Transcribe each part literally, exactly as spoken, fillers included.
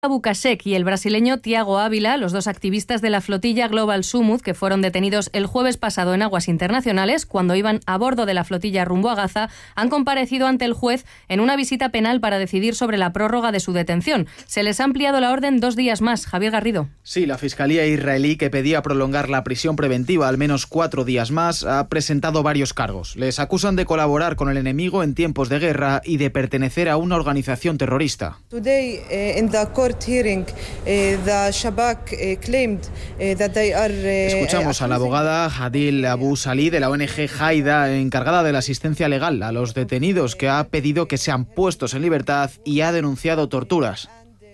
Bukasek y el brasileño Thiago Ávila, los dos activistas de la flotilla Global Sumud, que fueron detenidos el jueves pasado en aguas internacionales cuando iban a bordo de la flotilla rumbo a Gaza, han comparecido ante el juez en una visita penal para decidir sobre la prórroga de su detención. Se les ha ampliado la orden dos días más. Javier Garrido. Sí, la Fiscalía israelí, que pedía prolongar la prisión preventiva al menos cuatro días más, ha presentado varios cargos. Les acusan de colaborar con el enemigo en tiempos de guerra y de pertenecer a una organización terrorista. Today, uh, in the court hearing, uh, the Shabak uh, claimed uh, that they are uh, Escuchamos a la abogada Hadil Abu Salih de la O N G Haida, encargada de la asistencia legal a los detenidos, que ha pedido que sean puestos en libertad y ha denunciado torturas.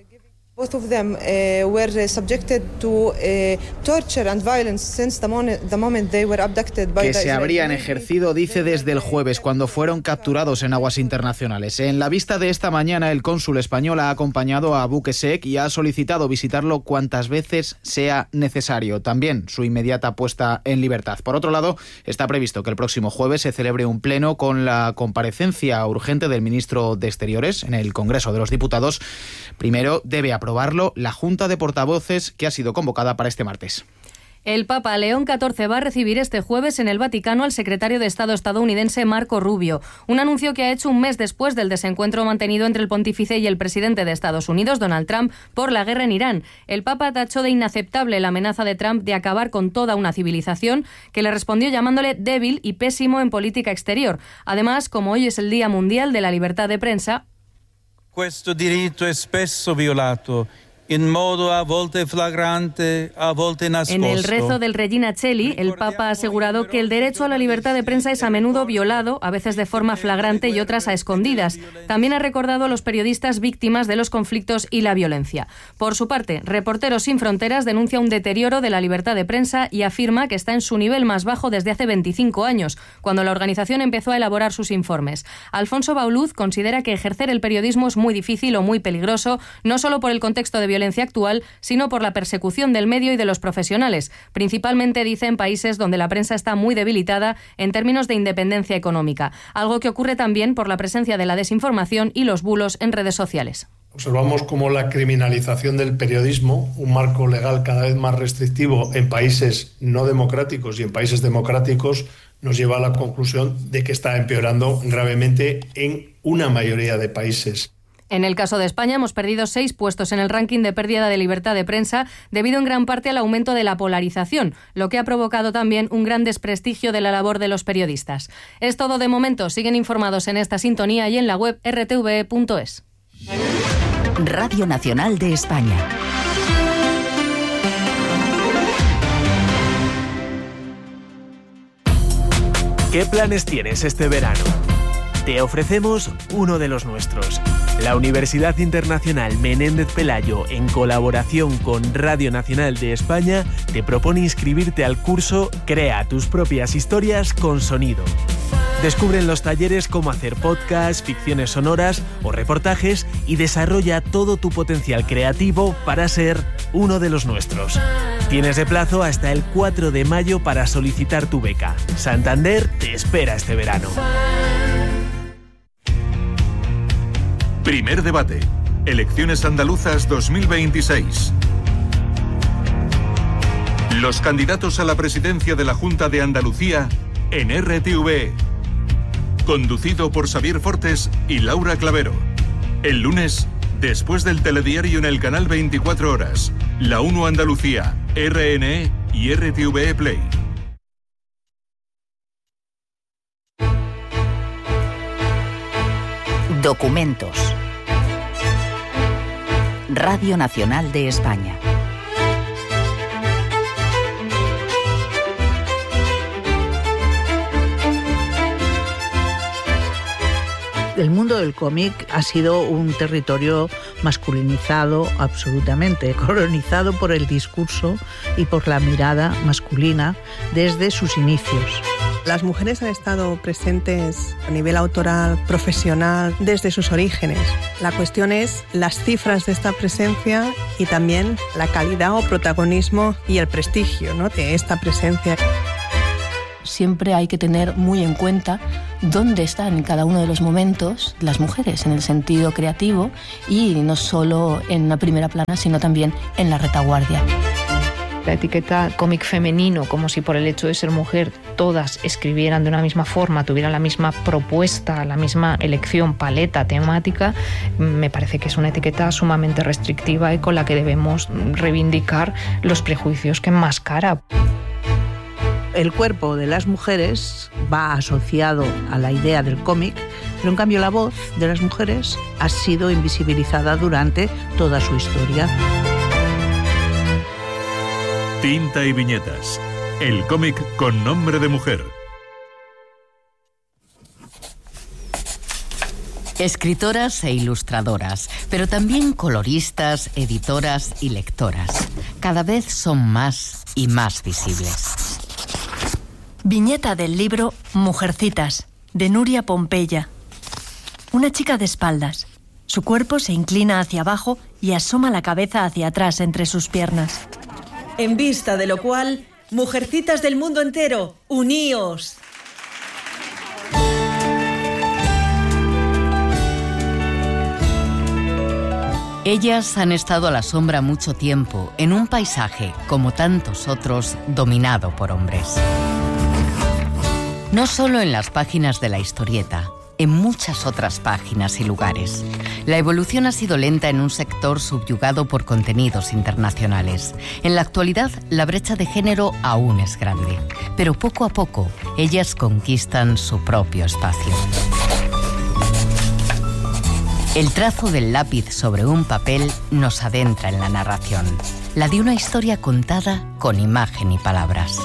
Both of them uh, were subjected to uh, torture and violence since the moment, the moment they were abducted by que the se Israeli. habrían ejercido, dice, desde el jueves, cuando fueron capturados en aguas internacionales. En la vista de esta mañana, el cónsul español ha acompañado a Bukasek y ha solicitado visitarlo cuantas veces sea necesario. También su inmediata puesta en libertad. Por otro lado, está previsto que el próximo jueves se celebre un pleno con la comparecencia urgente del ministro de Exteriores en el Congreso de los Diputados. Primero debe aprobar aprobarlo la Junta de Portavoces, que ha sido convocada para este martes. El Papa León catorce va a recibir este jueves en el Vaticano al secretario de Estado estadounidense Marco Rubio, un anuncio que ha hecho un mes después del desencuentro mantenido entre el pontífice y el presidente de Estados Unidos, Donald Trump, por la guerra en Irán. El Papa tachó de inaceptable la amenaza de Trump de acabar con toda una civilización, que le respondió llamándole débil y pésimo en política exterior. Además, como hoy es el Día Mundial de la Libertad de Prensa, questo diritto è spesso violato in modo a volte flagrante, a volte nascosto. En el rezo del Regina Coeli, el Papa ha asegurado que el derecho a la libertad de prensa es a menudo violado, a veces de forma flagrante y otras a escondidas. También ha recordado a los periodistas víctimas de los conflictos y la violencia. Por su parte, Reporteros Sin Fronteras denuncia un deterioro de la libertad de prensa y afirma que está en su nivel más bajo desde hace veinticinco años, cuando la organización empezó a elaborar sus informes. Alfonso Bauluz considera que ejercer el periodismo es muy difícil o muy peligroso, no solo por el contexto de violencia actual, sino por la persecución del medio y de los profesionales, principalmente, dice, en países donde la prensa está muy debilitada en términos de independencia económica, algo que ocurre también por la presencia de la desinformación y los bulos en redes sociales. Observamos cómo la criminalización del periodismo, un marco legal cada vez más restrictivo en países no democráticos y en países democráticos, nos lleva a la conclusión de que está empeorando gravemente en una mayoría de países. En el caso de España hemos perdido seis puestos en el ranking de pérdida de libertad de prensa debido en gran parte al aumento de la polarización, lo que ha provocado también un gran desprestigio de la labor de los periodistas. Es todo de momento. Siguen informados en esta sintonía y en la web erre te ve punto es. Radio Nacional de España. ¿Qué planes tienes este verano? Te ofrecemos uno de los nuestros. La Universidad Internacional Menéndez Pelayo, en colaboración con Radio Nacional de España, te propone inscribirte al curso Crea tus propias historias con sonido. Descubre en los talleres cómo hacer podcasts, ficciones sonoras o reportajes y desarrolla todo tu potencial creativo para ser uno de los nuestros. Tienes de plazo hasta el cuatro de mayo para solicitar tu beca. Santander te espera este verano. Primer debate. Elecciones andaluzas dos mil veintiséis. Los candidatos a la presidencia de la Junta de Andalucía en erre te ve. Conducido por Xavier Fortes y Laura Clavero. El lunes, después del telediario en el canal veinticuatro horas. La uno Andalucía, erre ene e y erre te ve Play. Documentos. Radio Nacional de España. El mundo del cómic ha sido un territorio masculinizado absolutamente, colonizado por el discurso y por la mirada masculina desde sus inicios. Las mujeres han estado presentes a nivel autoral, profesional, desde sus orígenes. La cuestión es las cifras de esta presencia y también la calidad o protagonismo y el prestigio, ¿no?, de esta presencia. siempre hay que tener muy en cuenta dónde están en cada uno de los momentos las mujeres, en el sentido creativo y no solo en la primera plana, sino también en la retaguardia. La etiqueta cómic femenino, como si por el hecho de ser mujer todas escribieran de una misma forma, tuvieran la misma propuesta, la misma elección, paleta temática, me parece que es una etiqueta sumamente restrictiva y con la que debemos reivindicar los prejuicios que enmascara. El cuerpo de las mujeres va asociado a la idea del cómic, pero en cambio la voz de las mujeres ha sido invisibilizada durante toda su historia. Tinta y viñetas. El cómic con nombre de mujer. Escritoras e ilustradoras, pero también coloristas, editoras y lectoras. Cada vez son más y más visibles. Viñeta del libro Mujercitas, de Nuria Pompeya. Una chica de espaldas. Su cuerpo se inclina hacia abajo y asoma la cabeza hacia atrás entre sus piernas. En vista de lo cual, mujercitas del mundo entero, uníos. Ellas han estado a la sombra mucho tiempo, en un paisaje, como tantos otros, dominado por hombres. No solo en las páginas de la historieta, en muchas otras páginas y lugares. La evolución ha sido lenta en un sector subyugado por contenidos internacionales. En la actualidad, la brecha de género aún es grande, pero poco a poco, ellas conquistan su propio espacio. El trazo del lápiz sobre un papel nos adentra en la narración, la de una historia contada con imagen y palabras.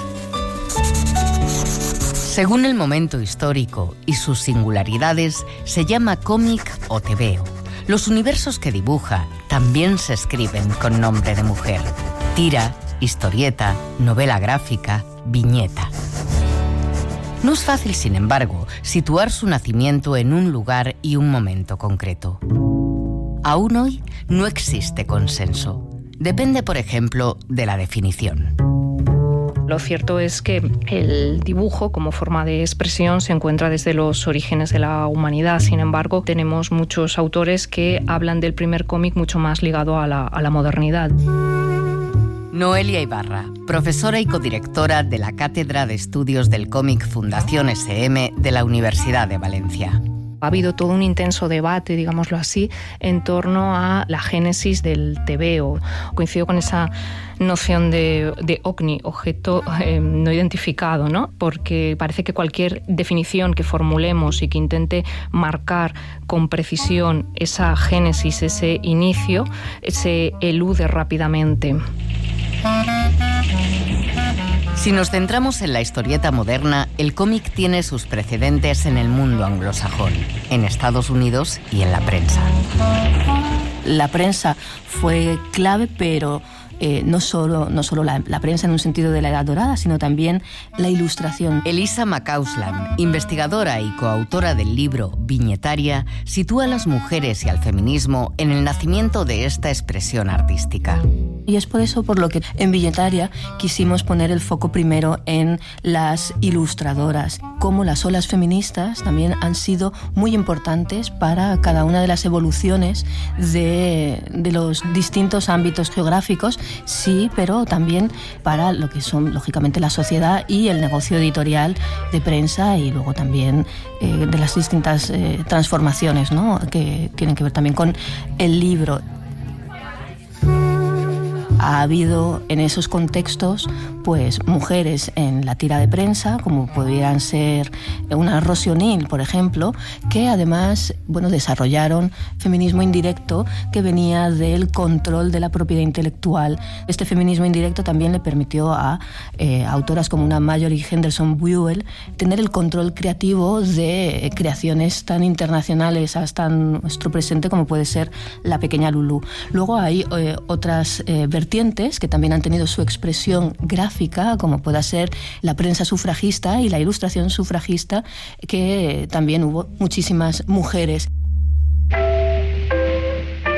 Según el momento histórico y sus singularidades, se llama cómic o tebeo. Los universos que dibuja también se escriben con nombre de mujer. Tira, historieta, novela gráfica, viñeta. No es fácil, sin embargo, situar su nacimiento en un lugar y un momento concreto. Aún hoy no existe consenso. Depende, por ejemplo, de la definición. Lo cierto es que el dibujo como forma de expresión se encuentra desde los orígenes de la humanidad. Sin embargo, tenemos muchos autores que hablan del primer cómic mucho más ligado a la, a la modernidad. Noelia Ibarra, profesora y codirectora de la Cátedra de Estudios del Cómic Fundación ese eme de la Universidad de Valencia. Ha habido todo un intenso debate, digámoslo así, en torno a la génesis del tebeo. Coincido con esa noción de, de O C N I, objeto eh, no identificado, ¿no? Porque parece que cualquier definición que formulemos y que intente marcar con precisión esa génesis, ese inicio, se elude rápidamente. Si nos centramos en la historieta moderna, el cómic tiene sus precedentes en el mundo anglosajón, en Estados Unidos y en la prensa. La prensa fue clave, pero eh, no solo, no solo la, la prensa en un sentido de la Edad Dorada, sino también la ilustración. Elisa McCausland, investigadora y coautora del libro Viñetaria, sitúa a las mujeres y al feminismo en el nacimiento de esta expresión artística. Y es por eso por lo que en Viñetaria quisimos poner el foco primero en las ilustradoras, como las olas feministas también han sido muy importantes para cada una de las evoluciones de, de los distintos ámbitos geográficos, sí, pero también para lo que son, lógicamente, la sociedad y el negocio editorial de prensa y luego también eh, de las distintas eh, transformaciones, ¿no?, que tienen que ver también con el libro. Ha habido en esos contextos pues mujeres en la tira de prensa, como podrían ser una Rosi O'Neill, por ejemplo, que además, bueno, desarrollaron feminismo indirecto que venía del control de la propiedad intelectual. Este feminismo indirecto también le permitió a eh, autoras como una Marjorie Henderson Buell tener el control creativo de creaciones tan internacionales hasta nuestro presente como puede ser La pequeña Lulú. Luego hay eh, otras eh, vertientes que también han tenido su expresión gráfica, como pueda ser la prensa sufragista y la ilustración sufragista, que también hubo muchísimas mujeres.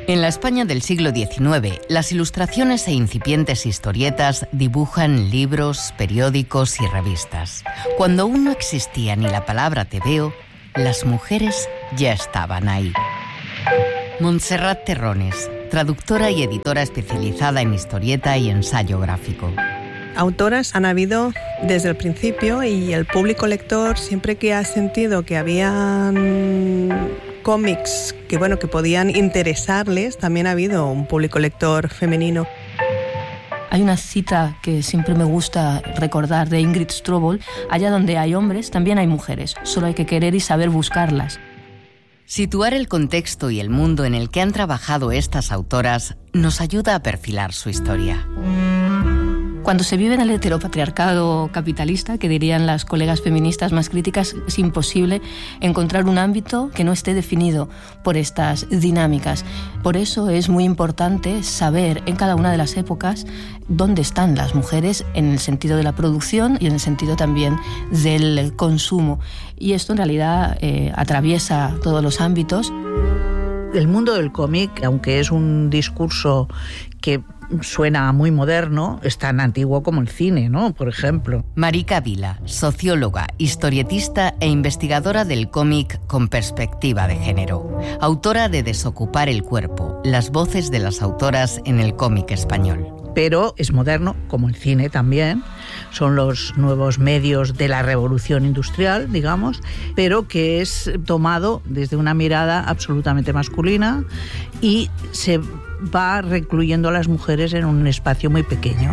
En la España del siglo diecinueve, las ilustraciones e incipientes historietas dibujan libros, periódicos y revistas. Cuando aún no existía ni la palabra tebeo, las mujeres ya estaban ahí. Montserrat Terrones, traductora y editora especializada en historieta y ensayo gráfico. Autoras han habido desde el principio y el público lector, siempre que ha sentido que habían cómics que, bueno, que podían interesarles, también ha habido un público lector femenino. Hay una cita que siempre me gusta recordar de Ingrid Strobel: allá donde hay hombres, también hay mujeres, solo hay que querer y saber buscarlas. Situar el contexto y el mundo en el que han trabajado estas autoras nos ayuda a perfilar su historia. Cuando se vive en el heteropatriarcado capitalista, que dirían las colegas feministas más críticas, es imposible encontrar un ámbito que no esté definido por estas dinámicas. Por eso es muy importante saber en cada una de las épocas dónde están las mujeres en el sentido de la producción y en el sentido también del consumo. Y esto en realidad eh, atraviesa todos los ámbitos. El mundo del cómic, aunque es un discurso que suena muy moderno, es tan antiguo como el cine, ¿no? Por ejemplo. Marika Vila, socióloga, historietista e investigadora del cómic con perspectiva de género. Autora de Desocupar el cuerpo, las voces de las autoras en el cómic español. Pero es moderno, como el cine también, son los nuevos medios de la revolución industrial, digamos, pero que es tomado desde una mirada absolutamente masculina y se va recluyendo a las mujeres en un espacio muy pequeño.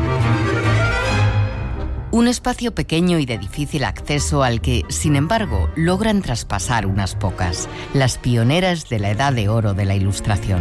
Un espacio pequeño y de difícil acceso al que, sin embargo, logran traspasar unas pocas, las pioneras de la edad de oro de la Ilustración.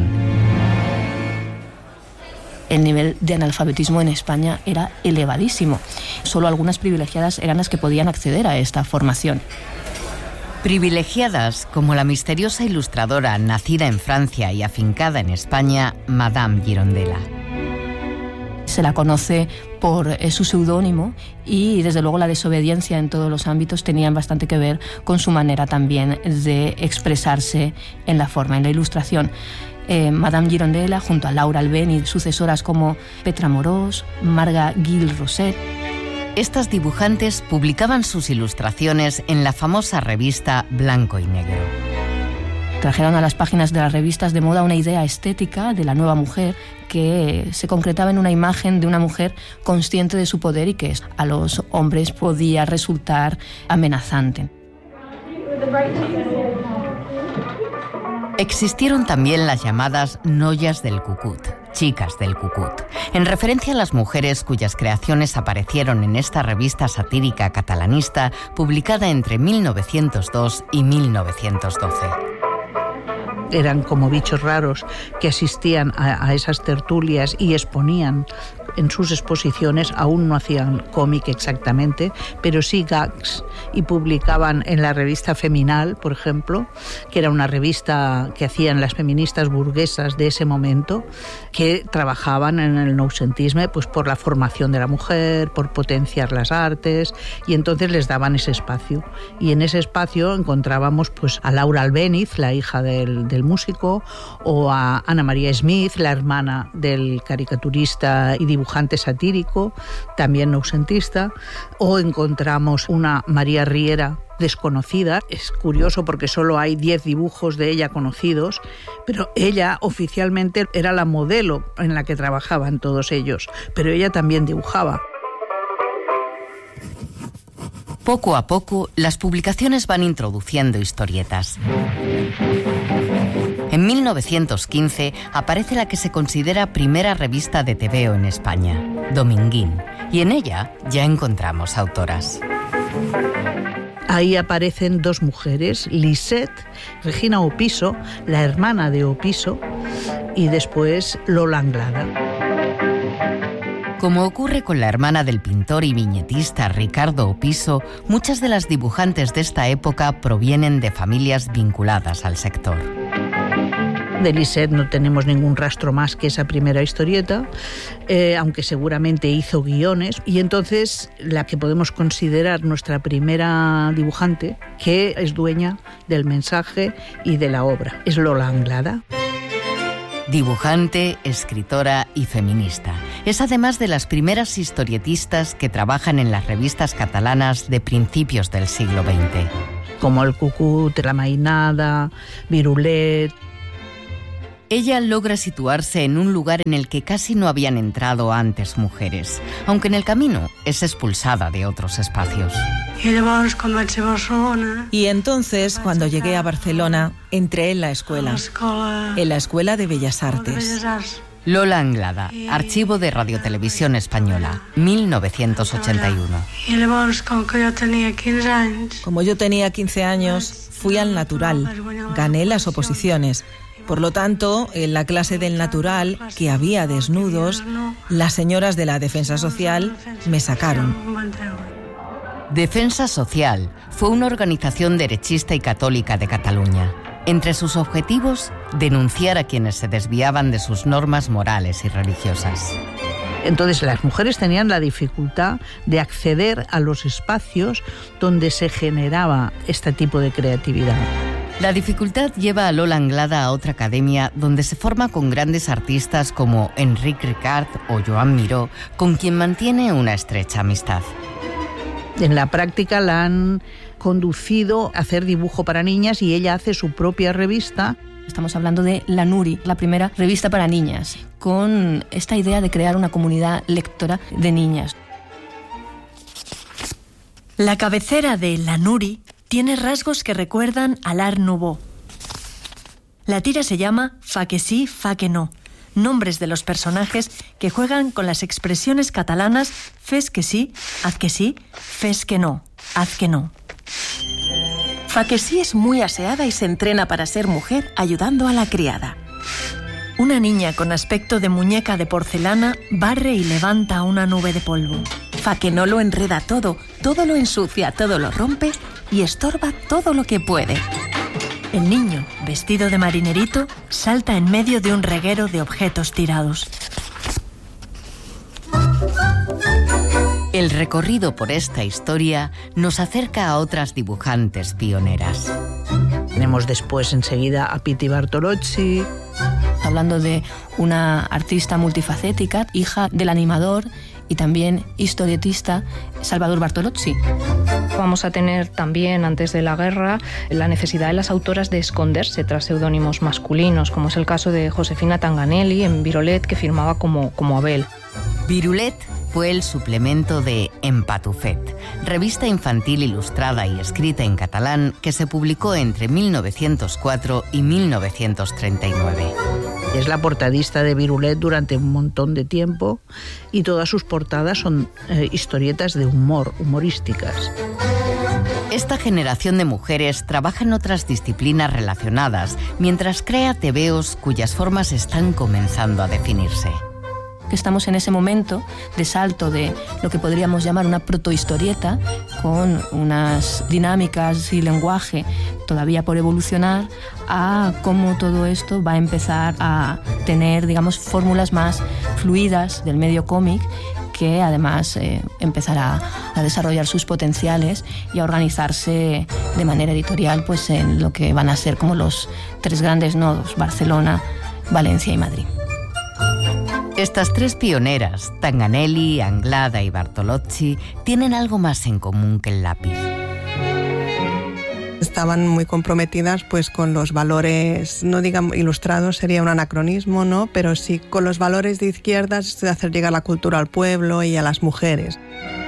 El nivel de analfabetismo en España era elevadísimo. Solo algunas privilegiadas eran las que podían acceder a esta formación. Privilegiadas como la misteriosa ilustradora nacida en Francia y afincada en España, Madame Girondella. Se la conoce por eh, su seudónimo y, desde luego, la desobediencia en todos los ámbitos tenían bastante que ver con su manera también de expresarse en la forma, en la ilustración. Eh, Madame Girondella, junto a Laura Albéniz, sucesoras como Petra Morós, Marga Gil-Roset. Estas dibujantes publicaban sus ilustraciones en la famosa revista Blanco y Negro. Trajeron a las páginas de las revistas de moda una idea estética de la nueva mujer que se concretaba en una imagen de una mujer consciente de su poder y que a los hombres podía resultar amenazante. Existieron también las llamadas noyas del cucut, chicas del cucut, en referencia a las mujeres cuyas creaciones aparecieron en esta revista satírica catalanista publicada entre mil novecientos dos y mil novecientos doce. Eran como bichos raros que asistían a, a esas tertulias y exponían en sus exposiciones. Aún no hacían cómic exactamente, pero sí gags, y publicaban en la revista Feminal, por ejemplo, que era una revista que hacían las feministas burguesas de ese momento, que trabajaban en el noucentisme pues por la formación de la mujer, por potenciar las artes, y entonces les daban ese espacio. Y en ese espacio encontrábamos pues a Laura Albéniz, la hija del, del músico, o a Ana María Smith, la hermana del caricaturista y dibujante satírico, también noucentista, o encontramos una María Riera desconocida. Es curioso porque solo hay diez dibujos de ella conocidos, pero ella oficialmente era la modelo en la que trabajaban todos ellos, pero ella también dibujaba. Poco a poco, las publicaciones van introduciendo historietas. En mil novecientos quince aparece la que se considera primera revista de tebeo en España, Dominguín, y en ella ya encontramos autoras. Ahí aparecen dos mujeres, Lisette, Regina Opiso, la hermana de Opiso, y después Lola Anglada. Como ocurre con la hermana del pintor y viñetista Ricardo Opiso, muchas de las dibujantes de esta época provienen de familias vinculadas al sector. De Lisette no tenemos ningún rastro más que esa primera historieta, eh, aunque seguramente hizo guiones, y entonces la que podemos considerar nuestra primera dibujante, que es dueña del mensaje y de la obra, es Lola Anglada. Dibujante, escritora y feminista. Es además de las primeras historietistas que trabajan en las revistas catalanas de principios del siglo veinte. Como El Cucut, La Mainada, Virulet. Ella logra situarse en un lugar en el que casi no habían entrado antes mujeres, aunque en el camino es expulsada de otros espacios. Y entonces, cuando llegué a Barcelona, entré en la escuela, en la Escuela de Bellas Artes. Lola Anglada, Archivo de Radiotelevisión Española, mil novecientos ochenta y uno. Como yo tenía quince años, fui al natural, gané las oposiciones. Por lo tanto, en la clase del natural, que había desnudos, las señoras de la Defensa Social me sacaron. Defensa Social fue una organización derechista y católica de Cataluña. Entre sus objetivos, denunciar a quienes se desviaban de sus normas morales y religiosas. Entonces las mujeres tenían la dificultad de acceder a los espacios donde se generaba este tipo de creatividad. La dificultad lleva a Lola Anglada a otra academia donde se forma con grandes artistas como Enric Ricard o Joan Miró, con quien mantiene una estrecha amistad. En la práctica la han conducido a hacer dibujo para niñas y ella hace su propia revista. Estamos hablando de La Nuri, la primera revista para niñas, con esta idea de crear una comunidad lectora de niñas. La cabecera de La Nuri tiene rasgos que recuerdan al Art Nouveau. La tira se llama Fa que sí, fa que no, nombres de los personajes que juegan con las expresiones catalanas fes que sí, haz que sí, fes que no, haz que no. Fa que sí es muy aseada y se entrena para ser mujer ayudando a la criada. Una niña con aspecto de muñeca de porcelana barre y levanta una nube de polvo. Fa que no lo enreda todo, todo lo ensucia, todo lo rompe y estorba todo lo que puede. El niño, vestido de marinerito, salta en medio de un reguero de objetos tirados. El recorrido por esta historia nos acerca a otras dibujantes pioneras. Tenemos después enseguida a Piti Bartolozzi. Hablando de una artista multifacética, hija del animador y también historietista Salvador Bartolozzi. Vamos a tener también, antes de la guerra, la necesidad de las autoras de esconderse tras seudónimos masculinos, como es el caso de Josefina Tanganelli en Virulet, que firmaba como, como Abel. Virulet fue el suplemento de Empatufet, revista infantil ilustrada y escrita en catalán que se publicó entre mil novecientos cuatro y mil novecientos treinta y nueve. Es la portadista de Virulet durante un montón de tiempo y todas sus portadas son eh, historietas de humor, humorísticas. Esta generación de mujeres trabaja en otras disciplinas relacionadas, mientras crea tebeos cuyas formas están comenzando a definirse. Que estamos en ese momento de salto de lo que podríamos llamar una protohistorieta, con unas dinámicas y lenguaje todavía por evolucionar, a cómo todo esto va a empezar a tener, digamos, fórmulas más fluidas del medio cómic, que además eh, empezará a desarrollar sus potenciales y a organizarse de manera editorial pues en lo que van a ser como los tres grandes nodos: Barcelona, Valencia y Madrid. Estas tres pioneras, Tanganelli, Anglada y Bartolozzi, tienen algo más en común que el lápiz. Estaban muy comprometidas pues con los valores, no digamos ilustrados, sería un anacronismo, ¿no? Pero sí con los valores de izquierdas, de hacer llegar la cultura al pueblo y a las mujeres.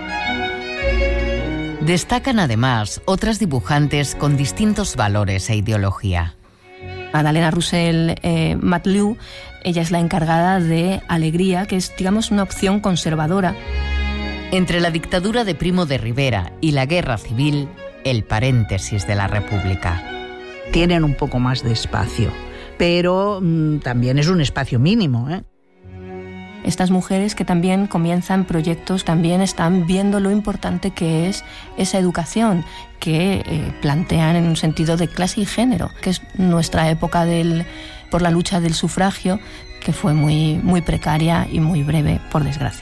Destacan además otras dibujantes con distintos valores e ideología. Madalena Roussel eh, Matlieu, ella es la encargada de Alegría, que es, digamos, una opción conservadora. Entre la dictadura de Primo de Rivera y la guerra civil, el paréntesis de la República. Tienen un poco más de espacio, pero mmm, también es un espacio mínimo, ¿eh? Estas mujeres que también comienzan proyectos, también están viendo lo importante que es esa educación que eh, plantean en un sentido de clase y género, que es nuestra época del, por la lucha del sufragio, que fue muy, muy precaria y muy breve, por desgracia.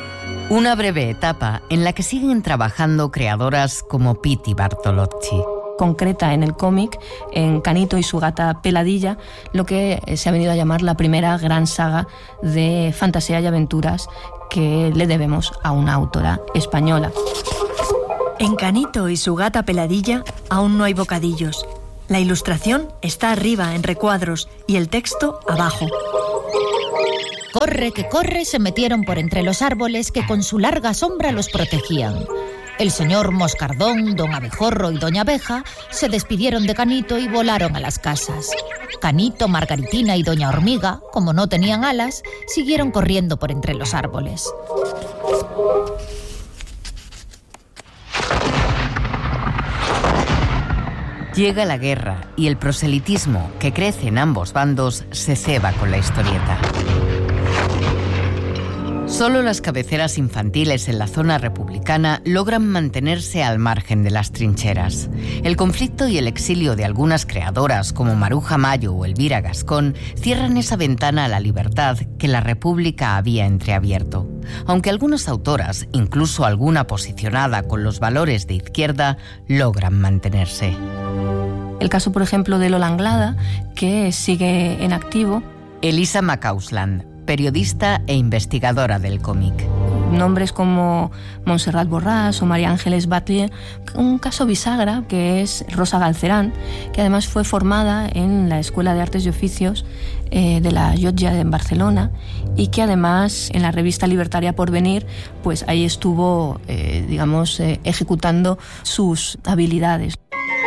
Una breve etapa en la que siguen trabajando creadoras como Piti Bartolozzi. concreta en el cómic, en Canito y su gata Peladilla, lo que se ha venido a llamar la primera gran saga de fantasía y aventuras que le debemos a una autora española. En Canito y su gata Peladilla aún no hay bocadillos. La ilustración está arriba en recuadros y el texto abajo. Corre que corre se metieron por entre los árboles que con su larga sombra los protegían. El señor Moscardón, don Abejorro y doña Abeja se despidieron de Canito y volaron a las casas. Canito, Margaritina y doña Hormiga, como no tenían alas, siguieron corriendo por entre los árboles. Llega la guerra y el proselitismo que crece en ambos bandos se ceba con la historieta. Solo las cabeceras infantiles en la zona republicana logran mantenerse al margen de las trincheras. El conflicto y el exilio de algunas creadoras como Maruja Mayo o Elvira Gascón cierran esa ventana a la libertad que la República había entreabierto. Aunque algunas autoras, incluso alguna posicionada con los valores de izquierda, logran mantenerse. El caso, por ejemplo, de Lola Anglada, que sigue en activo. Elisa McCausland, periodista e investigadora del cómic. Nombres como Montserrat Borràs o María Ángeles Batlle. Un caso bisagra que es Rosa Galcerán, que además fue formada en la Escuela de Artes y Oficios eh, de la Llotja en Barcelona y que además en la revista libertaria Porvenir, pues ahí estuvo, eh, digamos, eh, ejecutando sus habilidades.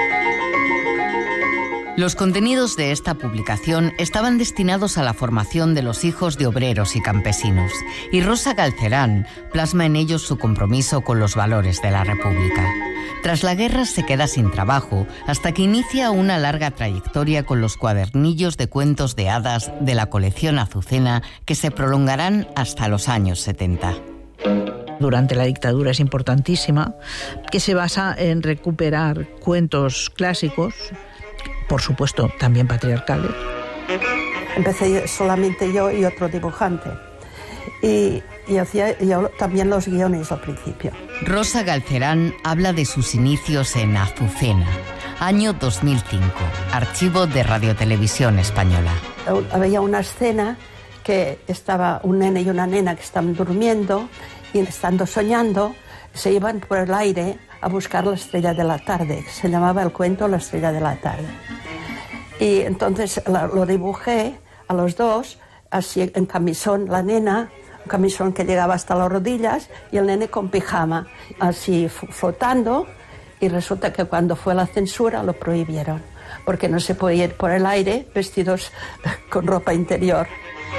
Los contenidos de esta publicación estaban destinados a la formación de los hijos de obreros y campesinos, y Rosa Galcerán plasma en ellos su compromiso con los valores de la República. Tras la guerra se queda sin trabajo, hasta que inicia una larga trayectoria con los cuadernillos de cuentos de hadas de la colección Azucena, que se prolongarán hasta los años setenta. Durante la dictadura es importantísima, que se basa en recuperar cuentos clásicos, por supuesto, también patriarcales. Empecé solamente yo y otro dibujante. Y, y hacía yo también los guiones al principio. Rosa Galcerán habla de sus inicios en Azucena, año dos mil cinco, archivo de Radiotelevisión Española. Había una escena que estaba un nene y una nena que estaban durmiendo y estando soñando, se iban por el aire a buscar la estrella de la tarde, que se llamaba el cuento La estrella de la tarde. Y entonces lo dibujé a los dos, así en camisón, la nena, un camisón que llegaba hasta las rodillas, y el nene con pijama, así flotando, y resulta que cuando fue la censura lo prohibieron, porque no se podía ir por el aire vestidos con ropa interior.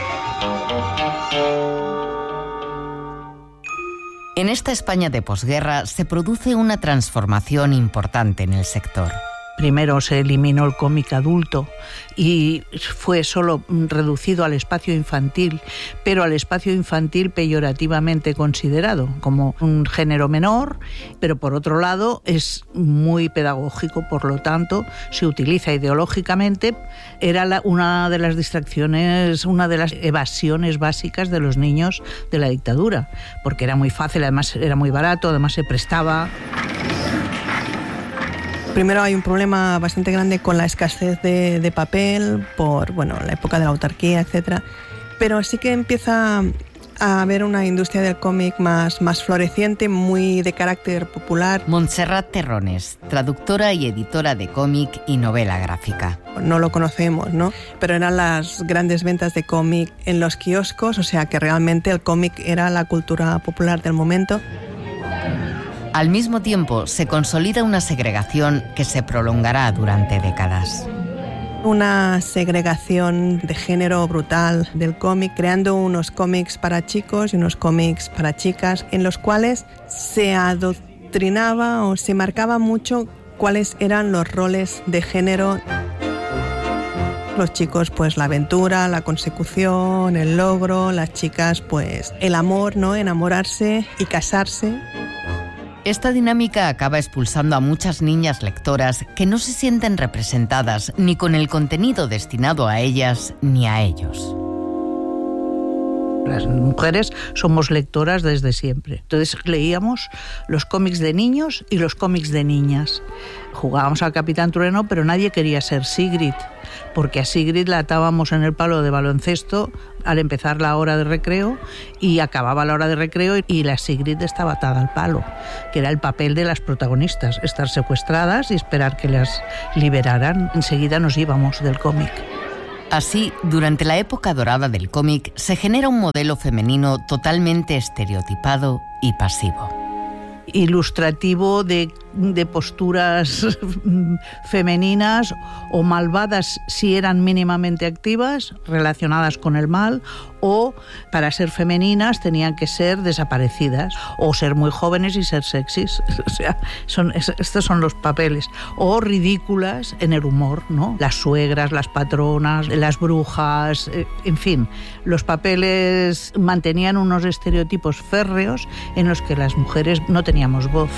En esta España de posguerra se produce una transformación importante en el sector. Primero se eliminó el cómic adulto y fue solo reducido al espacio infantil, pero al espacio infantil peyorativamente considerado como un género menor, pero por otro lado es muy pedagógico, por lo tanto se utiliza ideológicamente. Era la, una de las distracciones, una de las evasiones básicas de los niños de la dictadura, porque era muy fácil, además era muy barato, además se prestaba. Primero hay un problema bastante grande con la escasez de, de papel por bueno, la época de la autarquía, etcétera. Pero sí que empieza a haber una industria del cómic más, más floreciente, muy de carácter popular. Montserrat Terrones, traductora y editora de cómic y novela gráfica. No lo conocemos, ¿no? Pero eran las grandes ventas de cómic en los kioscos, o sea que realmente el cómic era la cultura popular del momento. Al mismo tiempo, se consolida una segregación que se prolongará durante décadas. Una segregación de género brutal del cómic, creando unos cómics para chicos y unos cómics para chicas, en los cuales se adoctrinaba o se marcaba mucho cuáles eran los roles de género. Los chicos, pues la aventura, la consecución, el logro; las chicas, pues el amor, ¿no? Enamorarse y casarse. Esta dinámica acaba expulsando a muchas niñas lectoras que no se sienten representadas ni con el contenido destinado a ellas ni a ellos. Las mujeres somos lectoras desde siempre. Entonces leíamos los cómics de niños y los cómics de niñas. Jugábamos al Capitán Trueno, pero nadie quería ser Sigrid, porque a Sigrid la atábamos en el palo de baloncesto al empezar la hora de recreo y acababa la hora de recreo y la Sigrid estaba atada al palo, que era el papel de las protagonistas, estar secuestradas y esperar que las liberaran. Enseguida nos íbamos del cómic. Así, durante la época dorada del cómic, se genera un modelo femenino totalmente estereotipado y pasivo. Ilustrativo de, de posturas femeninas o malvadas si eran mínimamente activas, relacionadas con el mal, o para ser femeninas tenían que ser desaparecidas, o ser muy jóvenes y ser sexys. O sea, son, estos son los papeles. O ridículas en el humor, ¿no? Las suegras, las patronas, las brujas, en fin. Los papeles mantenían unos estereotipos férreos en los que las mujeres no teníamos voz.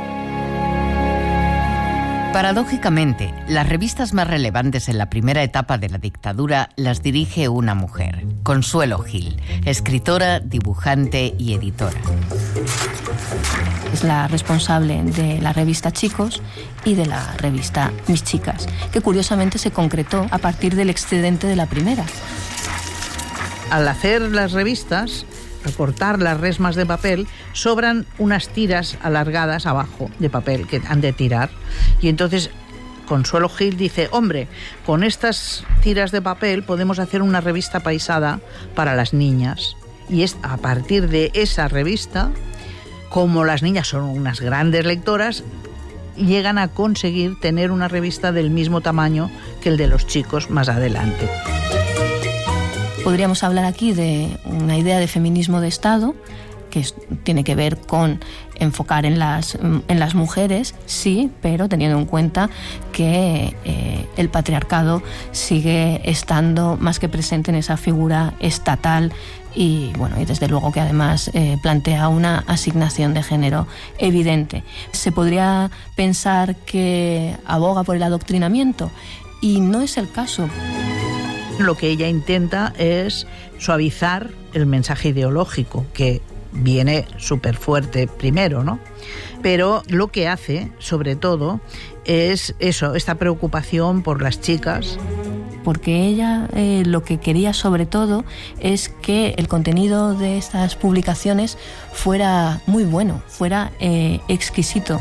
Paradójicamente, las revistas más relevantes en la primera etapa de la dictadura las dirige una mujer, Consuelo Gil, escritora, dibujante y editora. Es la responsable de la revista Chicos y de la revista Mis Chicas, que curiosamente se concretó a partir del excedente de la primera. Al hacer las revistas, al cortar las resmas de papel, sobran unas tiras alargadas abajo de papel que han de tirar. Y entonces Consuelo Gil dice, hombre, con estas tiras de papel podemos hacer una revista paisada para las niñas. Y es a partir de esa revista, como las niñas son unas grandes lectoras, llegan a conseguir tener una revista del mismo tamaño que el de los chicos más adelante. Podríamos hablar aquí de una idea de feminismo de Estado que es, tiene que ver con enfocar en las, en las mujeres, sí, pero teniendo en cuenta que eh, el patriarcado sigue estando más que presente en esa figura estatal y, bueno, y desde luego que además eh, plantea una asignación de género evidente. Se podría pensar que aboga por el adoctrinamiento y no es el caso. Lo que ella intenta es suavizar el mensaje ideológico, que viene súper fuerte primero, ¿no? Pero lo que hace, sobre todo, es eso, esta preocupación por las chicas. Porque ella eh, lo que quería sobre todo es que el contenido de estas publicaciones fuera muy bueno, fuera eh, exquisito.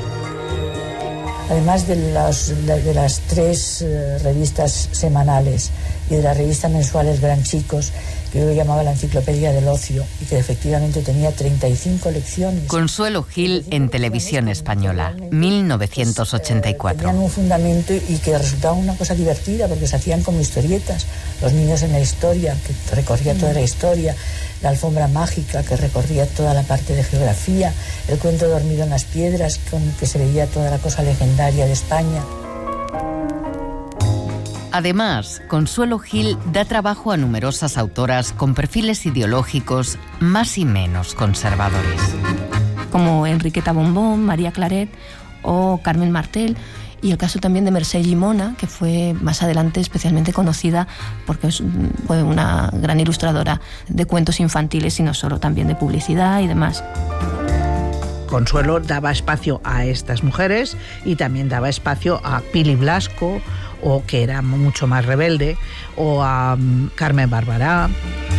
Además de, los, de, de las tres eh, revistas semanales y de las revistas mensuales Gran Chicos, que yo llamaba la enciclopedia del ocio y que efectivamente tenía treinta y cinco lecciones. Consuelo Gil en Televisión Española, mil novecientos ochenta y cuatro. Tenían un fundamento y que resultaba una cosa divertida porque se hacían como historietas. Los niños en la historia, que recorría toda la historia, la alfombra mágica, que recorría toda la parte de geografía, el cuento dormido en las piedras, con que se veía toda la cosa legendaria de España. Además, Consuelo Gil da trabajo a numerosas autoras con perfiles ideológicos más y menos conservadores. Como Enriqueta Bombón, María Claret o Carmen Martel, y el caso también de Mercè Llimona, que fue más adelante especialmente conocida porque fue una gran ilustradora de cuentos infantiles y no solo, también de publicidad y demás. Consuelo daba espacio a estas mujeres y también daba espacio a Pili Blasco, o que era mucho más rebelde, o a um, Carmen Barbará.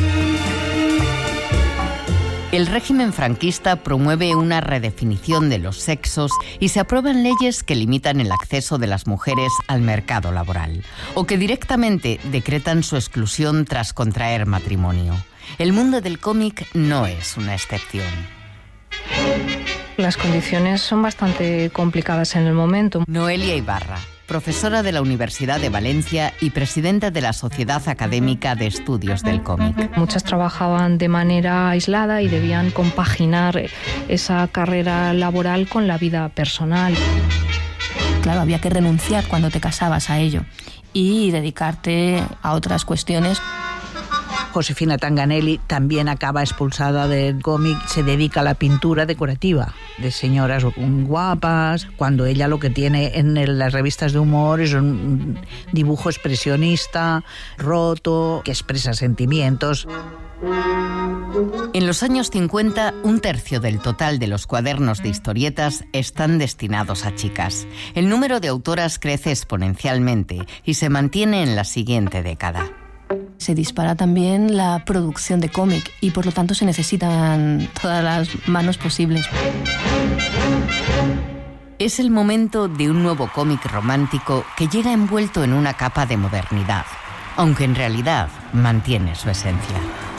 El régimen franquista promueve una redefinición de los sexos y se aprueban leyes que limitan el acceso de las mujeres al mercado laboral o que directamente decretan su exclusión tras contraer matrimonio. El mundo del cómic no es una excepción. Las condiciones son bastante complicadas en el momento. Noelia Ibarra, profesora de la Universidad de Valencia y presidenta de la Sociedad Académica de Estudios del Cómic. Muchas trabajaban de manera aislada y debían compaginar esa carrera laboral con la vida personal. Claro, había que renunciar cuando te casabas a ello y dedicarte a otras cuestiones. Josefina Tanganelli también acaba expulsada del cómic, se dedica a la pintura decorativa de señoras guapas, cuando ella lo que tiene en las revistas de humor es un dibujo expresionista, roto, que expresa sentimientos. En los años cincuenta, un tercio del total de los cuadernos de historietas están destinados a chicas. El número de autoras crece exponencialmente y se mantiene en la siguiente década. Se dispara también la producción de cómic y por lo tanto se necesitan todas las manos posibles. Es el momento de un nuevo cómic romántico que llega envuelto en una capa de modernidad, aunque en realidad mantiene su esencia.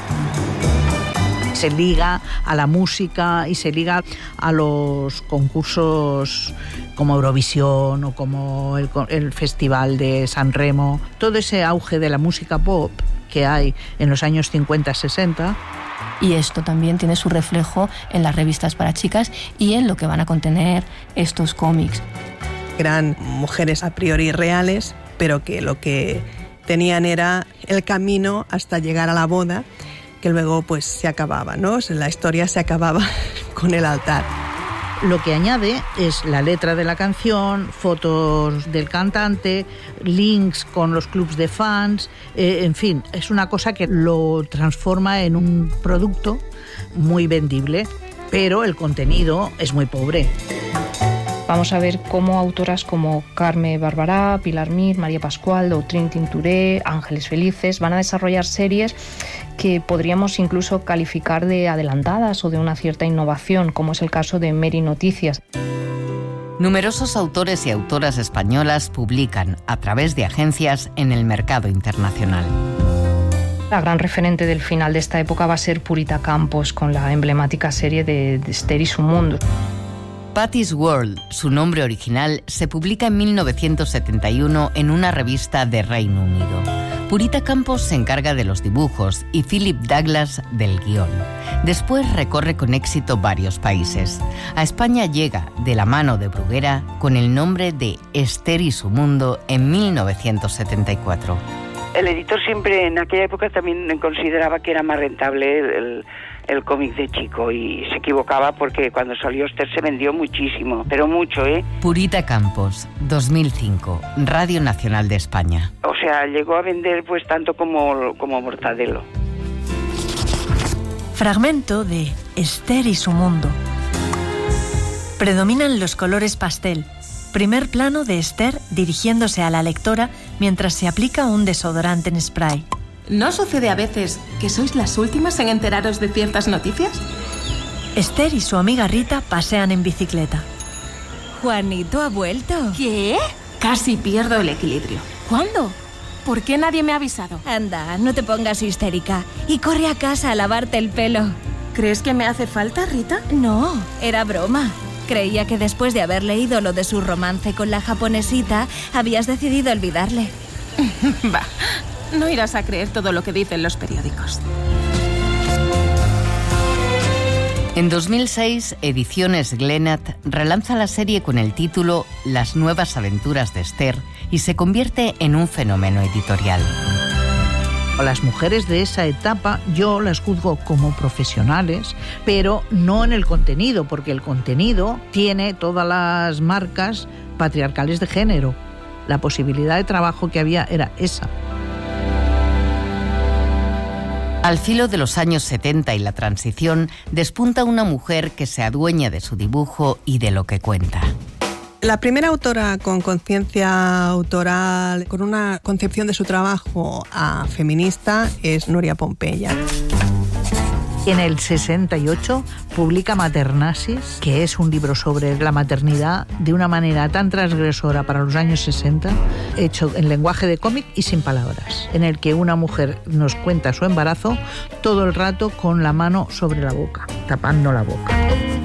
Se liga a la música y se liga a los concursos como Eurovisión o como el, el Festival de San Remo. Todo ese auge de la música pop que hay en los años cincuenta sesenta. Y esto también tiene su reflejo en las revistas para chicas y en lo que van a contener estos cómics. Eran mujeres a priori reales, pero que lo que tenían era el camino hasta llegar a la boda, que luego pues se acababa, ¿no? La historia se acababa con el altar. Lo que añade es la letra de la canción, fotos del cantante, links con los clubs de fans, eh, en fin, es una cosa que lo transforma en un producto muy vendible, pero el contenido es muy pobre. Vamos a ver cómo autoras como Carme Barbará, Pilar Mir, María Pascual o Trin Tinturé, Ángeles Felices van a desarrollar series que podríamos incluso calificar de adelantadas o de una cierta innovación, como es el caso de Mary Noticias. Numerosos autores y autoras españolas publican a través de agencias en el mercado internacional. La gran referente del final de esta época va a ser Purita Campos, con la emblemática serie de, de Esther y su mundo. Patty's World, su nombre original, se publica en mil novecientos setenta y uno en una revista de Reino Unido. Purita Campos se encarga de los dibujos y Philip Douglas del guión. Después recorre con éxito varios países. A España llega, de la mano de Bruguera, con el nombre de Esther y su mundo en mil novecientos setenta y cuatro. El editor siempre en aquella época también consideraba que era más rentable el, el, el cómic de chico y se equivocaba porque cuando salió Esther se vendió muchísimo, pero mucho, ¿eh? Purita Campos, dos mil cinco, Radio Nacional de España. O sea, llegó a vender pues tanto como, como Mortadelo. Fragmento de Esther y su mundo. Predominan los colores pastel. Primer plano de Esther dirigiéndose a la lectora mientras se aplica un desodorante en spray. ¿No sucede a veces que sois las últimas en enteraros de ciertas noticias? Esther y su amiga Rita pasean en bicicleta. Juanito ha vuelto. ¿Qué? Casi pierdo el equilibrio. ¿Cuándo? ¿Por qué nadie me ha avisado? Anda, no te pongas histérica y corre a casa a lavarte el pelo. ¿Crees que me hace falta, Rita? No, era broma. Creía que después de haber leído lo de su romance con la japonesita, habías decidido olvidarle. Va, no irás a creer todo lo que dicen los periódicos. En dos mil seis, Ediciones Glenat relanza la serie con el título Las nuevas aventuras de Esther y se convierte en un fenómeno editorial. Las mujeres de esa etapa yo las juzgo como profesionales, pero no en el contenido, porque el contenido tiene todas las marcas patriarcales de género. La posibilidad de trabajo que había era esa. Al filo de los años setenta y la transición, despunta una mujer que se adueña de su dibujo y de lo que cuenta. La primera autora con conciencia autoral, con una concepción de su trabajo a feminista, es Nuria Pompeya. En el sesenta y ocho publica Maternasis, que es un libro sobre la maternidad de una manera tan transgresora para los años sesenta, hecho en lenguaje de cómic y sin palabras, en el que una mujer nos cuenta su embarazo todo el rato con la mano sobre la boca, tapando la boca.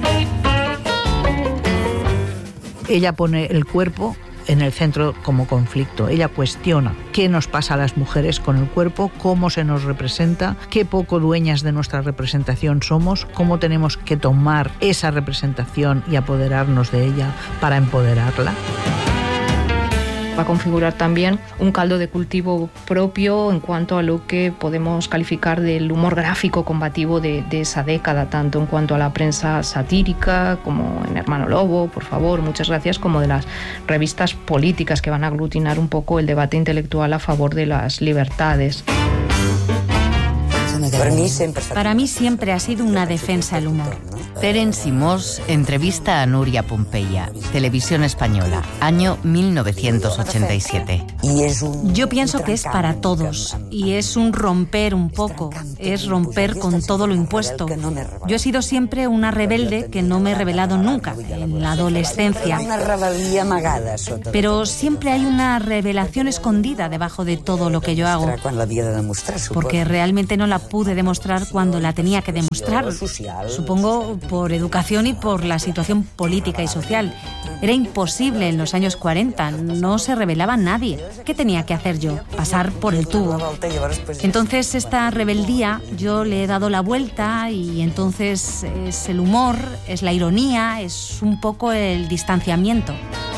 Ella pone el cuerpo en el centro como conflicto. Ella cuestiona qué nos pasa a las mujeres con el cuerpo, cómo se nos representa, qué poco dueñas de nuestra representación somos, cómo tenemos que tomar esa representación y apoderarnos de ella para empoderarla. Va a configurar también un caldo de cultivo propio en cuanto a lo que podemos calificar del humor gráfico combativo de, de esa década, tanto en cuanto a la prensa satírica como en Hermano Lobo, por favor, muchas gracias, como de las revistas políticas que van a aglutinar un poco el debate intelectual a favor de las libertades. Para mí siempre ha sido una defensa el humor. Terence Simós entrevista a Nuria Pompeya, Televisión Española, año mil novecientos ochenta y siete. Yo pienso que es para todos y es un romper un poco, es romper con todo lo impuesto. Yo he sido siempre una rebelde que no me he rebelado nunca, en la adolescencia. Pero siempre hay una revelación escondida debajo de todo lo que yo hago, porque realmente no la pude demostrar cuando la tenía que demostrar. Supongo por educación y por la situación política y social. Era imposible en los años cuarenta, no se rebelaba nadie. ¿Qué tenía que hacer yo? Pasar por el tubo. Entonces esta rebeldía yo le he dado la vuelta y entonces es el humor, es la ironía, es un poco el distanciamiento.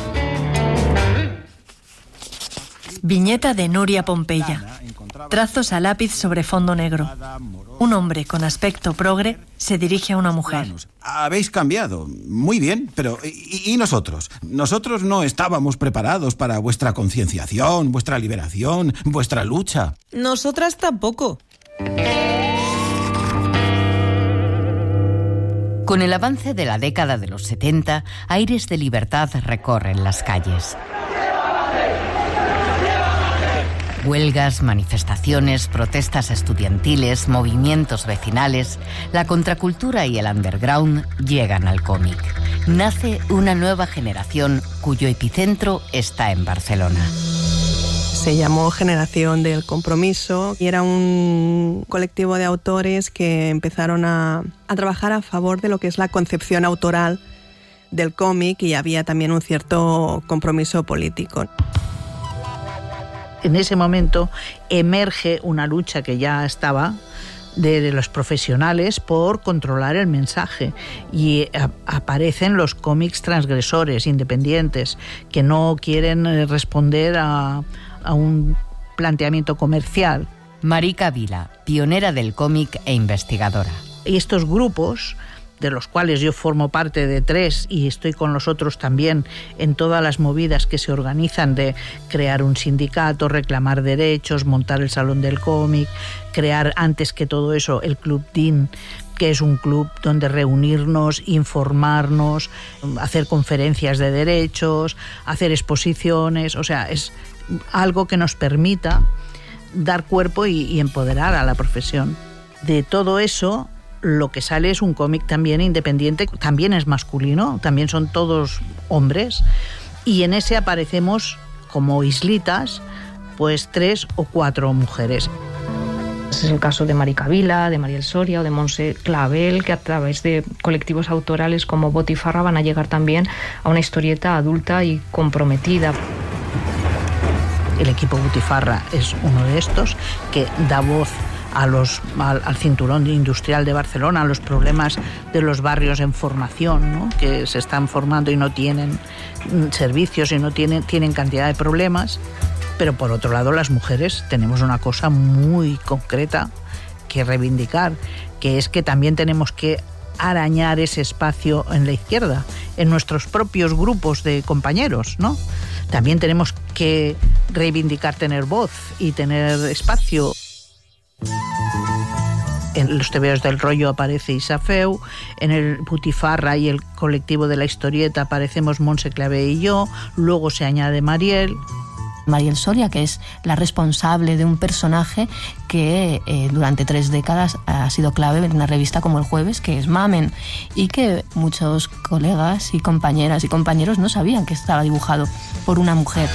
Viñeta de Nuria Pompeya. Trazos a lápiz sobre fondo negro. Un hombre con aspecto progre se dirige a una mujer. Habéis cambiado. Muy bien, pero ¿y, y nosotros? Nosotros no estábamos preparados para vuestra concienciación, vuestra liberación, vuestra lucha. Nosotras tampoco. Con el avance de la década de los setenta, aires de libertad recorren las calles. Huelgas, manifestaciones, protestas estudiantiles, movimientos vecinales, la contracultura y el underground llegan al cómic. Nace una nueva generación cuyo epicentro está en Barcelona. Se llamó Generación del Compromiso y era un colectivo de autores que empezaron a, a trabajar a favor de lo que es la concepción autoral del cómic y había también un cierto compromiso político. En ese momento emerge una lucha que ya estaba de, de los profesionales por controlar el mensaje y a, aparecen los cómics transgresores, independientes, que no quieren responder a, a un planteamiento comercial. Marica Vila, pionera del cómic e investigadora. Y estos grupos, de los cuales yo formo parte de tres y estoy con los otros también en todas las movidas que se organizan de crear un sindicato, reclamar derechos, montar el Salón del Cómic, crear antes que todo eso el Club D I N, que es un club donde reunirnos, informarnos, hacer conferencias de derechos, hacer exposiciones, o sea, es algo que nos permita dar cuerpo y, y empoderar a la profesión. De todo eso, lo que sale es un cómic también independiente, también es masculino, también son todos hombres, y en ese aparecemos como islitas, pues tres o cuatro mujeres. Es el caso de Marica Vila, de Mariel Soria o de Montse Clavel, que a través de colectivos autorales como Botifarra van a llegar también a una historieta adulta y comprometida. El equipo Botifarra es uno de estos que da voz a los, al, al cinturón industrial de Barcelona, a los problemas de los barrios en formación, ¿no? Que se están formando y no tienen servicios y no tienen, tienen cantidad de problemas. Pero por otro lado, las mujeres tenemos una cosa muy concreta que reivindicar, que es que también tenemos que arañar ese espacio en la izquierda, en nuestros propios grupos de compañeros, ¿no? También tenemos que reivindicar tener voz y tener espacio. En los tebeos del rollo aparece Isafeu, en el Botifarra y el colectivo de la historieta aparecemos Montse Clavé y yo, luego se añade Mariel. Mariel Soria, que es la responsable de un personaje que eh, durante tres décadas ha sido clave en una revista como El Jueves, que es Mamen, y que muchos colegas y compañeras y compañeros no sabían que estaba dibujado por una mujer.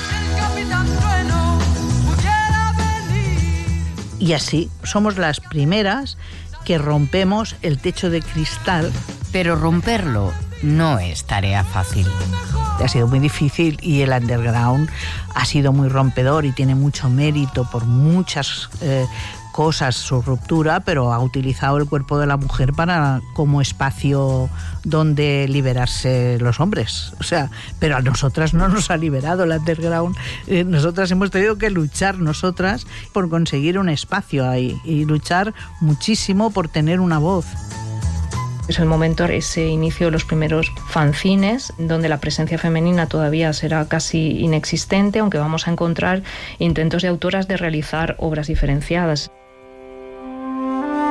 Y así somos las primeras que rompemos el techo de cristal. Pero romperlo no es tarea fácil. Ha sido muy difícil y el underground ha sido muy rompedor y tiene mucho mérito por muchas eh, cosas su ruptura, pero ha utilizado el cuerpo de la mujer para como espacio donde liberarse los hombres. O sea, pero a nosotras no nos ha liberado el underground. Eh, nosotras hemos tenido que luchar nosotras por conseguir un espacio ahí y luchar muchísimo por tener una voz. Es el momento, ese inicio de los primeros fanzines, donde la presencia femenina todavía será casi inexistente, aunque vamos a encontrar intentos de autoras de realizar obras diferenciadas.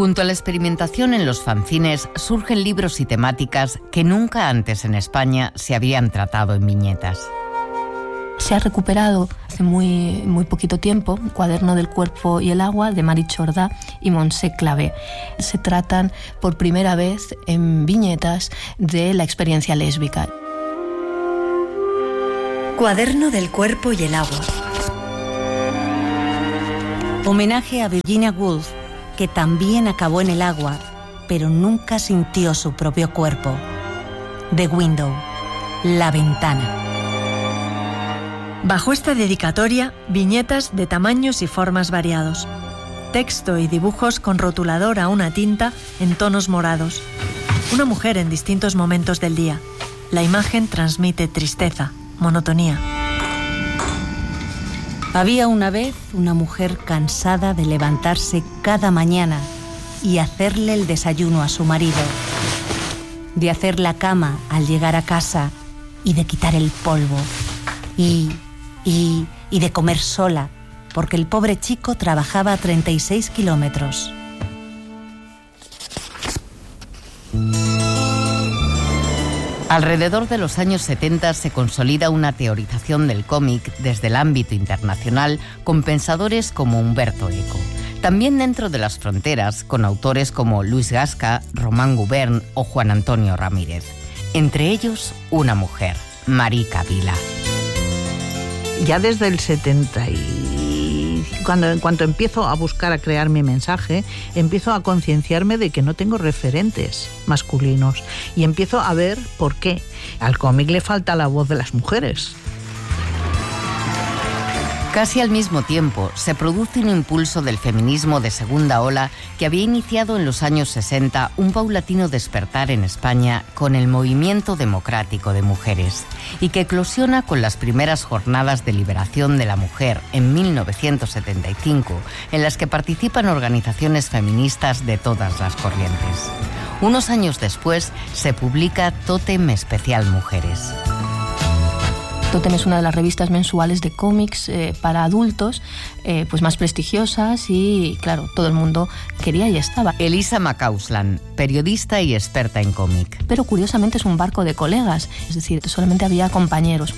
Junto a la experimentación en los fanzines surgen libros y temáticas que nunca antes en España se habían tratado en viñetas. Se ha recuperado hace muy, muy poquito tiempo Cuaderno del cuerpo y el agua de Mari Chordà y Montse Clavé. Se tratan por primera vez en viñetas de la experiencia lésbica. Cuaderno del cuerpo y el agua. Homenaje a Virginia Woolf, que también acabó en el agua, pero nunca sintió su propio cuerpo. The Window, la ventana. Bajo esta dedicatoria, viñetas de tamaños y formas variados. Texto y dibujos con rotulador a una tinta en tonos morados. Una mujer en distintos momentos del día. La imagen transmite tristeza, monotonía. Había una vez una mujer cansada de levantarse cada mañana y hacerle el desayuno a su marido, de hacer la cama al llegar a casa y de quitar el polvo, y, y, y de comer sola, porque el pobre chico trabajaba a treinta y seis kilómetros. Alrededor de los años setenta se consolida una teorización del cómic desde el ámbito internacional con pensadores como Humberto Eco. También dentro de las fronteras con autores como Luis Gasca, Román Gubern o Juan Antonio Ramírez. Entre ellos, una mujer, Marica Vila. Ya desde el setenta y cuando en cuanto empiezo a buscar, a crear mi mensaje, empiezo a concienciarme de que no tengo referentes masculinos y empiezo a ver por qué. Al cómic le falta la voz de las mujeres. Casi al mismo tiempo, se produce un impulso del feminismo de segunda ola que había iniciado en los años sesenta un paulatino despertar en España con el movimiento democrático de mujeres y que eclosiona con las primeras jornadas de liberación de la mujer en mil novecientos setenta y cinco, en las que participan organizaciones feministas de todas las corrientes. Unos años después, se publica Tótem Especial Mujeres. Tótem es una de las revistas mensuales de cómics eh, para adultos, eh, pues más prestigiosas y, claro, todo el mundo quería y estaba. Elisa Macauslan, periodista y experta en cómic. Pero curiosamente es un barco de colegas, es decir, solamente había compañeros.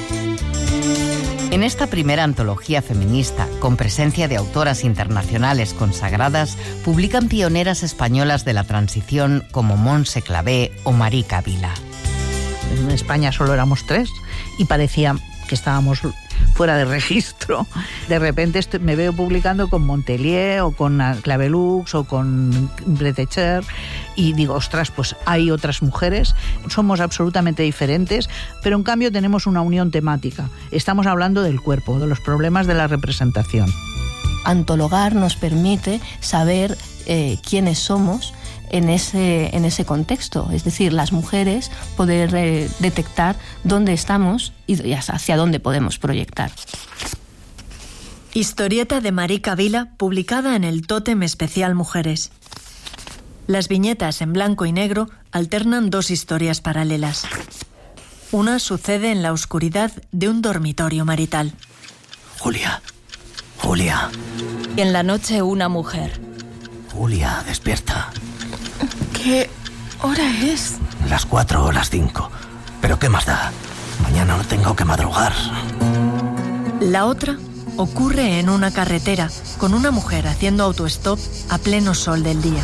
En esta primera antología feminista, con presencia de autoras internacionales consagradas, publican pioneras españolas de la transición como Montse Clavé o Marica Vila. En España solo éramos tres y parecía que estábamos fuera de registro. De repente estoy, me veo publicando con Montelier o con Clavelux o con Bretecher y digo, ostras, pues hay otras mujeres, somos absolutamente diferentes, pero en cambio tenemos una unión temática. Estamos hablando del cuerpo, de los problemas de la representación. Antologar nos permite saber eh, quiénes somos en ese, en ese contexto, es decir, las mujeres poder eh, detectar dónde estamos y hacia dónde podemos proyectar. Historieta de Marica Vila, publicada en el Tótem Especial Mujeres. Las viñetas en blanco y negro alternan dos historias paralelas. Una sucede en la oscuridad de un dormitorio marital. Julia, Julia. Y en la noche una mujer. Julia, despierta. ¿Qué hora es? Las cuatro o las cinco. Pero ¿qué más da? Mañana no tengo que madrugar. La otra ocurre en una carretera, con una mujer haciendo autostop a pleno sol del día.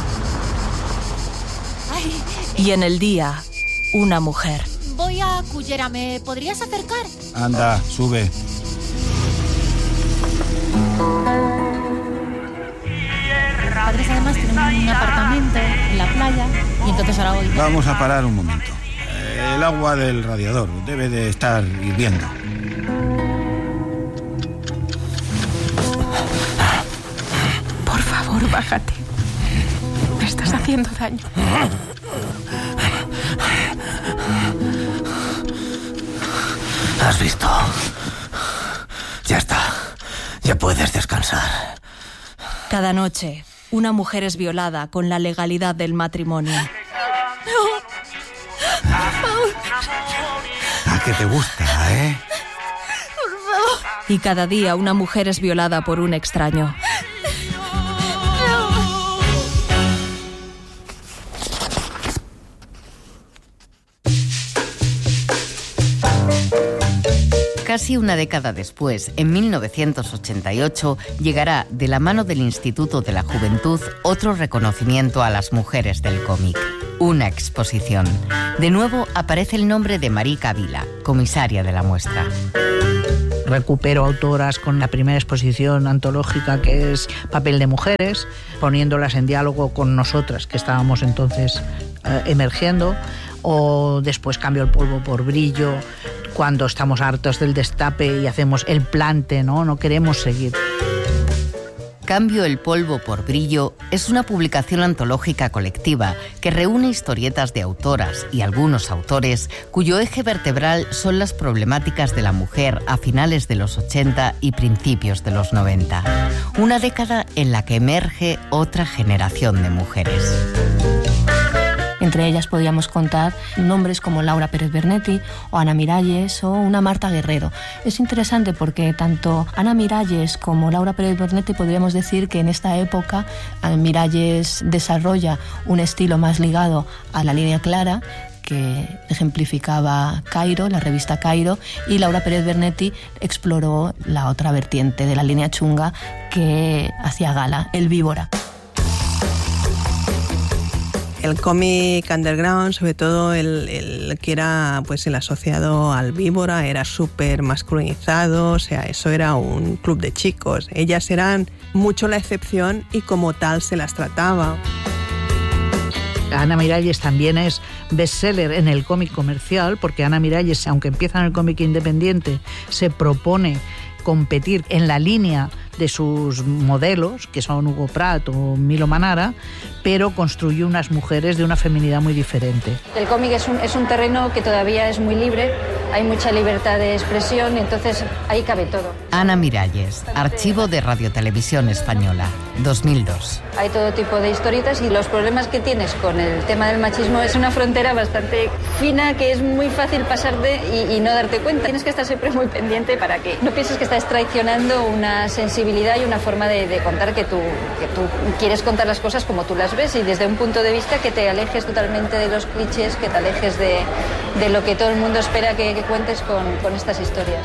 Y en el día, una mujer. Voy a Cullera, ¿me podrías acercar? Anda, sube. Padres además tienen un apartamento en la playa y entonces ahora voy. Vamos a parar un momento. El agua del radiador debe de estar hirviendo. Por favor, bájate. Me estás haciendo daño. ¿Has visto? Ya está. Ya puedes descansar. Cada noche, una mujer es violada con la legalidad del matrimonio. ¿A qué te gusta, eh? Por favor. Y cada día una mujer es violada por un extraño. Casi una década después, en mil novecientos ochenta y ocho, llegará de la mano del Instituto de la Juventud otro reconocimiento a las mujeres del cómic. Una exposición. De nuevo aparece el nombre de Marica Vila, comisaria de la muestra. Recupero autoras con la primera exposición antológica, que es Papel de Mujeres, poniéndolas en diálogo con nosotras, que estábamos entonces eh, emergiendo, o después Cambio el polvo por brillo, cuando estamos hartos del destape y hacemos el plante, ¿no? No queremos seguir. Cambio el polvo por brillo es una publicación antológica colectiva que reúne historietas de autoras y algunos autores cuyo eje vertebral son las problemáticas de la mujer a finales de los ochenta y principios de los noventa. Una década en la que emerge otra generación de mujeres. Entre ellas podíamos contar nombres como Laura Pérez Bernetti o Ana Miralles o una Marta Guerrero. Es interesante porque tanto Ana Miralles como Laura Pérez Bernetti podríamos decir que en esta época Ana Miralles desarrolla un estilo más ligado a la línea clara, que ejemplificaba Cairo, la revista Cairo, y Laura Pérez Bernetti exploró la otra vertiente de la línea chunga que hacía gala, el víbora. El cómic underground, sobre todo el, el que era pues el asociado al víbora, era súper masculinizado, o sea, eso era un club de chicos. Ellas eran mucho la excepción y como tal se las trataba. Ana Miralles también es bestseller en el cómic comercial, porque Ana Miralles, aunque empieza en el cómic independiente, se propone competir en la línea de sus modelos, que son Hugo Pratt o Milo Manara, pero construyó unas mujeres de una feminidad muy diferente. El cómic es un, es un terreno que todavía es muy libre, hay mucha libertad de expresión y entonces ahí cabe todo. Ana Miralles, Archivo de Radiotelevisión Española, dos mil dos. Hay todo tipo de historietas y los problemas que tienes con el tema del machismo es una frontera bastante fina que es muy fácil pasarte y, y no darte cuenta. Tienes que estar siempre muy pendiente para que no pienses que estás traicionando una sensibilidad y una forma de, de contar que tú, que tú quieres contar las cosas como tú las ves y desde un punto de vista que te alejes totalmente de los clichés, que te alejes de, de lo que todo el mundo espera que, que cuentes con, con estas historias.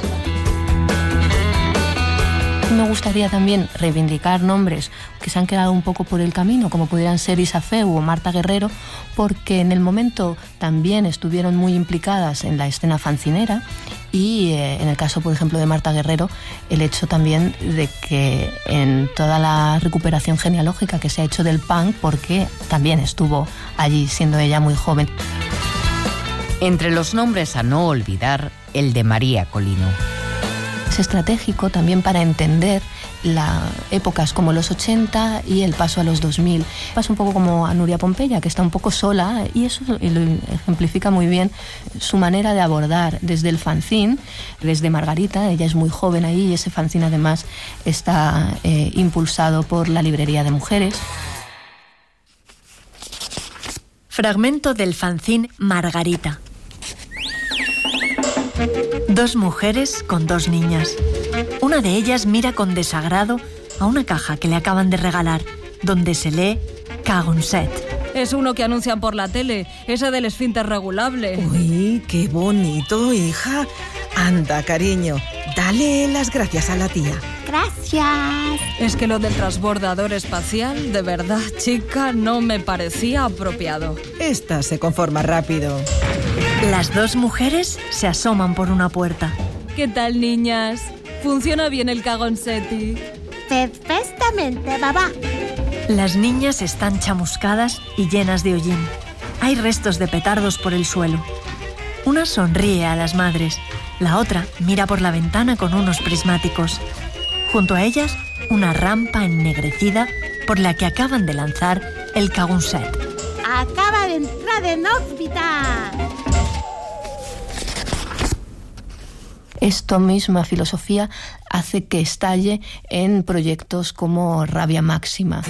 Me gustaría también reivindicar nombres que se han quedado un poco por el camino, como pudieran ser Isa Feu o Marta Guerrero, porque en el momento también estuvieron muy implicadas en la escena fancinera y eh, en el caso, por ejemplo, de Marta Guerrero, el hecho también de que en toda la recuperación genealógica que se ha hecho del punk, porque también estuvo allí siendo ella muy joven. Entre los nombres a no olvidar, el de María Colino. Es estratégico también para entender las épocas como los ochenta y el paso a los dos mil. Pasa un poco como a Nuria Pompeya, que está un poco sola, y eso lo ejemplifica muy bien su manera de abordar desde el fanzine, desde Margarita. Ella es muy joven ahí y ese fanzine además está eh, impulsado por la Librería de Mujeres. Fragmento del fanzine Margarita. Dos mujeres con dos niñas. Una de ellas mira con desagrado a una caja que le acaban de regalar, donde se lee Cagonset. Es uno que anuncian por la tele, ese del esfínter regulable. Uy, qué bonito, hija. Anda, cariño, dale las gracias a la tía. Gracias. Es que lo del transbordador espacial, de verdad, chica, no me parecía apropiado. Esta se conforma rápido. Las dos mujeres se asoman por una puerta. ¿Qué tal, niñas? ¿Funciona bien el Cagonsetti? Perfectamente, babá. Las niñas están chamuscadas y llenas de hollín. Hay restos de petardos por el suelo. Una sonríe a las madres, la otra mira por la ventana con unos prismáticos. Junto a ellas, una rampa ennegrecida por la que acaban de lanzar el Cagonset. Acaba de entrar en órbita. Esta misma filosofía hace que estalle en proyectos como Rabia Máxima.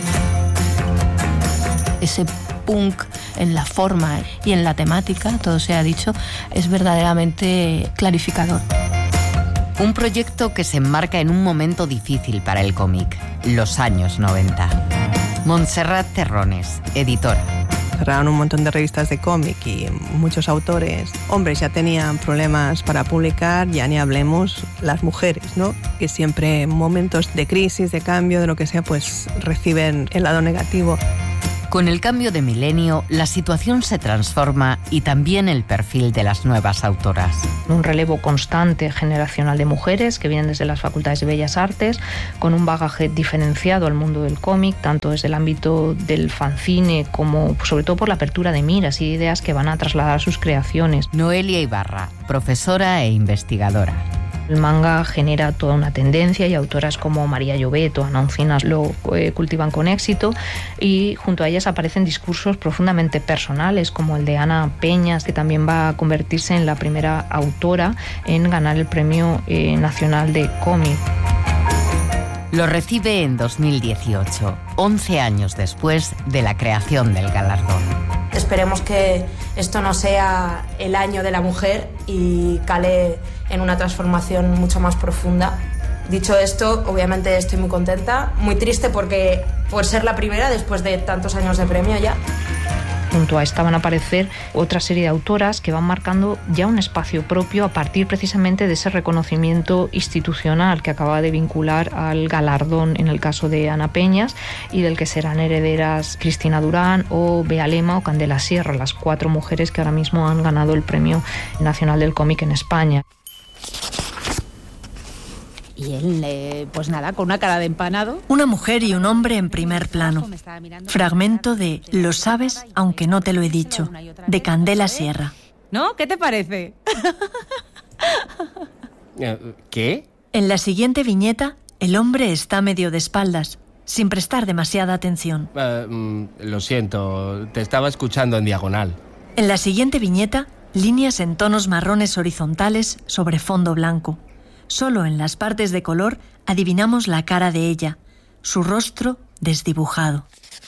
Ese punk en la forma y en la temática, todo se ha dicho, es verdaderamente clarificador. Un proyecto que se enmarca en un momento difícil para el cómic, los años noventa. Montserrat Terrones, editora. cerraron un montón de revistas de cómic y muchos autores, hombres, ya tenían problemas para publicar, ya ni hablemos las mujeres, ¿no? Que siempre en momentos de crisis, de cambio, de lo que sea, pues reciben el lado negativo. Con el cambio de milenio, la situación se transforma y también el perfil de las nuevas autoras. Un relevo constante generacional de mujeres que vienen desde las facultades de Bellas Artes, con un bagaje diferenciado al mundo del cómic, tanto desde el ámbito del fanzine como sobre todo por la apertura de miras y ideas que van a trasladar a sus creaciones. Noelia Ibarra, profesora e investigadora. El manga genera toda una tendencia y autoras como María Llobet o Ana Uncinas lo eh, cultivan con éxito, y junto a ellas aparecen discursos profundamente personales como el de Ana Peñas, que también va a convertirse en la primera autora en ganar el Premio eh, Nacional de Cómic. Lo recibe en dos mil dieciocho, once años después de la creación del galardón. Esperemos que esto no sea el año de la mujer y cale en una transformación mucho más profunda. Dicho esto, obviamente estoy muy contenta, muy triste porque por ser la primera después de tantos años de premio ya. Junto a esta van a aparecer otra serie de autoras que van marcando ya un espacio propio a partir precisamente de ese reconocimiento institucional que acaba de vincular al galardón en el caso de Ana Peñas, y del que serán herederas Cristina Durán o Bea Lema o Candela Sierra, las cuatro mujeres que ahora mismo han ganado el Premio Nacional del Cómic en España. Y él, eh, pues nada, con una cara de empanado. Una mujer y un hombre en primer plano. Fragmento de Lo sabes, aunque no te lo he dicho, de Candela Sierra. ¿No? ¿Qué te parece? ¿Qué? En la siguiente viñeta, el hombre está medio de espaldas, sin prestar demasiada atención. Uh, mm, lo siento, te estaba escuchando en diagonal. En la siguiente viñeta, líneas en tonos marrones horizontales sobre fondo blanco. Solo en las partes de color adivinamos la cara de ella, su rostro desdibujado.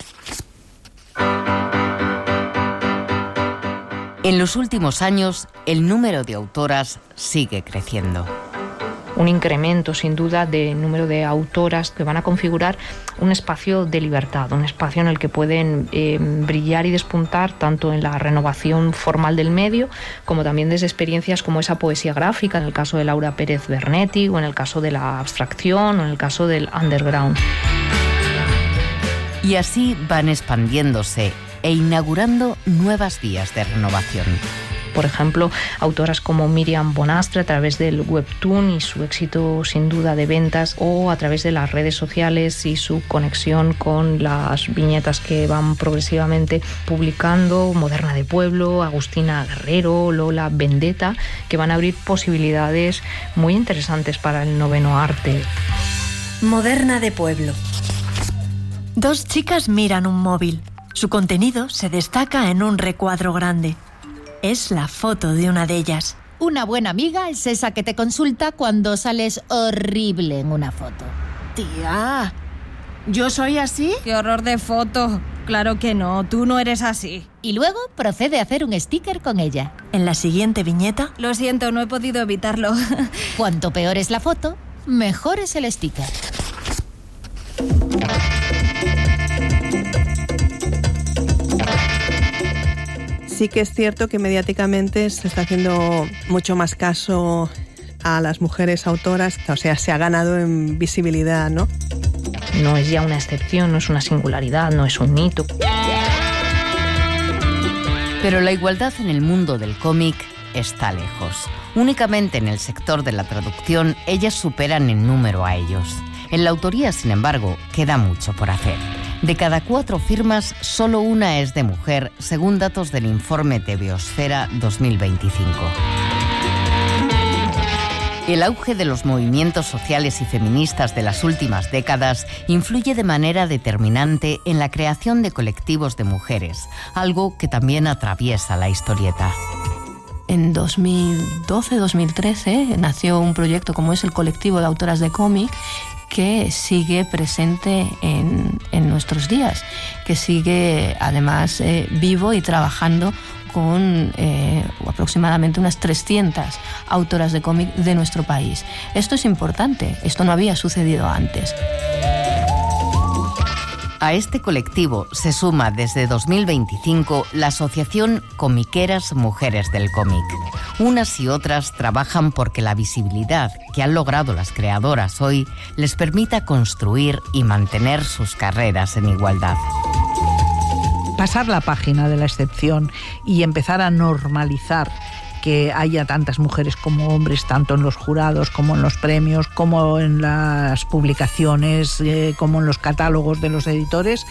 En los últimos años, el número de autoras sigue creciendo. Un incremento, sin duda, de número de autoras que van a configurar un espacio de libertad, un espacio en el que pueden eh, brillar y despuntar tanto en la renovación formal del medio como también desde experiencias como esa poesía gráfica, en el caso de Laura Pérez Bernetti, o en el caso de la abstracción, o en el caso del underground. Y así van expandiéndose e inaugurando nuevas vías de renovación. Por ejemplo, autoras como Miriam Bonastre a través del webtoon y su éxito sin duda de ventas, o a través de las redes sociales y su conexión con las viñetas que van progresivamente publicando, Moderna de Pueblo, Agustina Guerrero, Lola Vendetta, que van a abrir posibilidades muy interesantes para el noveno arte. Moderna de Pueblo. Dos chicas miran un móvil. Su contenido se destaca en un recuadro grande. Es la foto de una de ellas. Una buena amiga es esa que te consulta cuando sales horrible en una foto. Tía, ¿yo soy así? ¡Qué horror de foto! Claro que no, tú no eres así. Y luego procede a hacer un sticker con ella. En la siguiente viñeta... Lo siento, no he podido evitarlo. Cuanto peor es la foto, mejor es el sticker. Sí que es cierto que mediáticamente se está haciendo mucho más caso a las mujeres autoras, o sea, se ha ganado en visibilidad, ¿no? No es ya una excepción, no es una singularidad, no es un hito. Pero la igualdad en el mundo del cómic está lejos. Únicamente en el sector de la traducción ellas superan en número a ellos. En la autoría, sin embargo, queda mucho por hacer. De cada cuatro firmas, solo una es de mujer, según datos del informe de Biosfera dos mil veinticinco. El auge de los movimientos sociales y feministas de las últimas décadas influye de manera determinante en la creación de colectivos de mujeres, algo que también atraviesa la historieta. En dos mil doce dos mil trece nació un proyecto como es el Colectivo de Autoras de Cómic, que sigue presente en, en nuestros días, que sigue además eh, vivo y trabajando con eh, aproximadamente unas trescientas autoras de cómic de nuestro país. Esto es importante, esto no había sucedido antes. A este colectivo se suma desde dos mil veinticinco la Asociación Comiqueras Mujeres del Cómic. Unas y otras trabajan porque la visibilidad que han logrado las creadoras hoy les permita construir y mantener sus carreras en igualdad. Pasar la página de la excepción y empezar a normalizar que haya tantas mujeres como hombres, tanto en los jurados como en los premios, como en las publicaciones, eh, como en los catálogos de los editores,